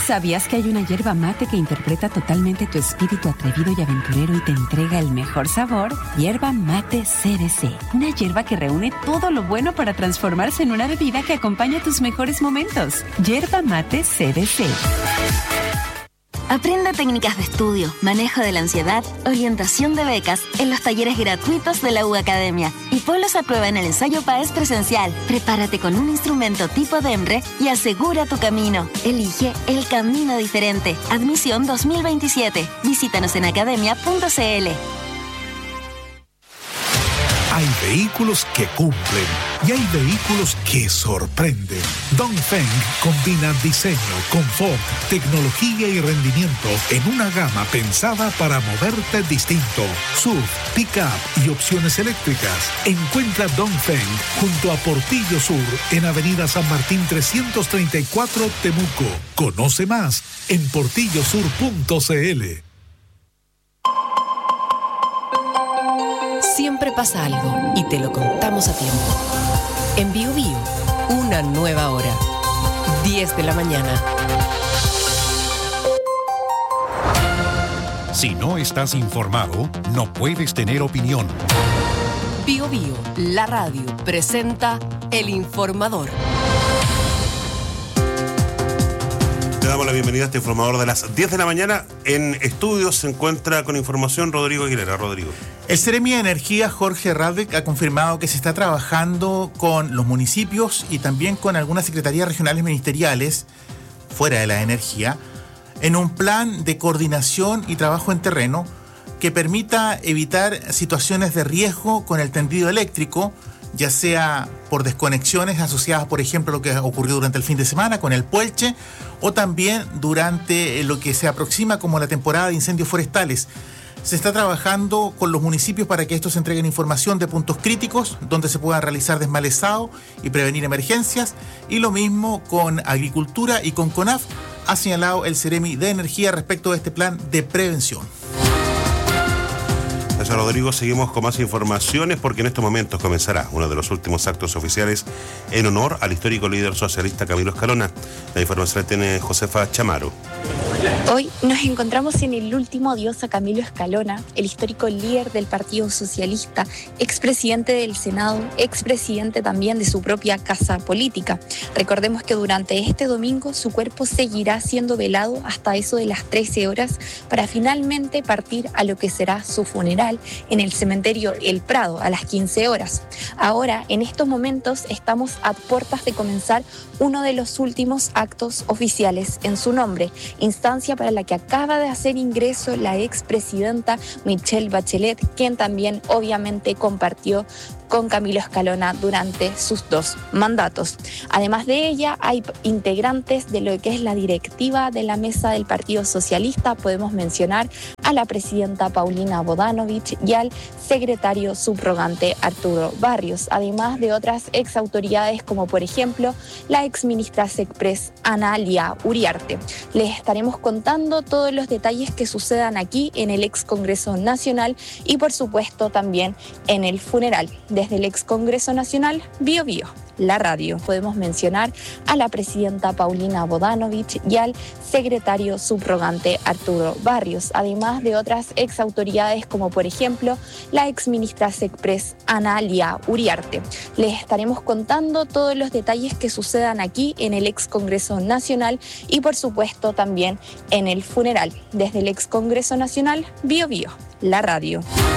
¿Sabías que hay una yerba mate que interpreta totalmente tu espíritu atrevido y aventurero y te entrega el mejor sabor? Yerba mate CBC. Una yerba que reúne todo lo bueno para transformarse en una bebida que acompaña tus mejores momentos. Yerba mate CBC. Aprende técnicas de estudio, manejo de la ansiedad, orientación de becas en los talleres gratuitos de la U Academia y ponlos a prueba en el ensayo PAES presencial. Prepárate con un instrumento tipo DEMRE y asegura tu camino. Elige el camino diferente. Admisión 2027. Visítanos en academia.cl. Hay vehículos que cumplen y hay vehículos que sorprenden. Dongfeng combina diseño, confort, tecnología y rendimiento en una gama pensada para moverte distinto. SUV, pick-up y opciones eléctricas. Encuentra Dongfeng junto a Portillo Sur en Avenida San Martín 334 Temuco. Conoce más en portillosur.cl. Siempre pasa algo y te lo contamos a tiempo. En Bio Bio, una nueva hora. 10 de la mañana. Si no estás informado, no puedes tener opinión. Bio Bio, la radio, presenta El Informador. Le damos la bienvenida a este informador de las 10 de la mañana. En estudios se encuentra con información Rodrigo Aguilera. Rodrigo. El Seremi de Energía, Jorge Radek, ha confirmado que se está trabajando con los municipios y también con algunas secretarías regionales ministeriales, fuera de la energía, en un plan de coordinación y trabajo en terreno que permita evitar situaciones de riesgo con el tendido eléctrico, ya sea por desconexiones asociadas, por ejemplo, a lo que ocurrió durante el fin de semana con el Puelche, o también durante lo que se aproxima como la temporada de incendios forestales. Se está trabajando con los municipios para que estos entreguen información de puntos críticos donde se pueda realizar desmalezado y prevenir emergencias, y lo mismo con Agricultura y con CONAF, ha señalado el Seremi de Energía respecto de este plan de prevención. Gracias, Rodrigo. Seguimos con más informaciones porque en estos momentos comenzará uno de los últimos actos oficiales en honor al histórico líder socialista Camilo Escalona. La información la tiene Josefa Chamaro. Hoy nos encontramos en el último adiós a Camilo Escalona, el histórico líder del Partido Socialista, expresidente del Senado, expresidente también de su propia casa política. Recordemos que durante este domingo su cuerpo seguirá siendo velado hasta eso de las 13 horas para finalmente partir a lo que será su funeral en el cementerio El Prado a las 15 horas. Ahora, en estos momentos, estamos a puertas de comenzar uno de los últimos actos oficiales en su nombre, instancia para la que acaba de hacer ingreso la expresidenta Michelle Bachelet, quien también obviamente compartió con Camilo Escalona durante sus 2 mandatos. Además de ella, hay integrantes de lo que es la directiva de la mesa del Partido Socialista. Podemos mencionar a la presidenta Paulina Bodanovich y al secretario subrogante Arturo Barrios, además de otras exautoridades como por ejemplo la exministra SECPRES Analia Uriarte. Les estaremos contando todos los detalles que sucedan aquí en el ex Congreso Nacional y por supuesto también en el funeral. Desde el ex Congreso Nacional, Bio Bio, la radio. Podemos mencionar a la presidenta Paulina Bodanovich y al secretario subrogante Arturo Barrios, además de otras exautoridades como por ejemplo la exministra SECPRES Analia Uriarte. Les estaremos contando todos los detalles que sucedan aquí en el ex Congreso Nacional y por supuesto también en el funeral. Desde el ex Congreso Nacional, Bio Bio, la radio.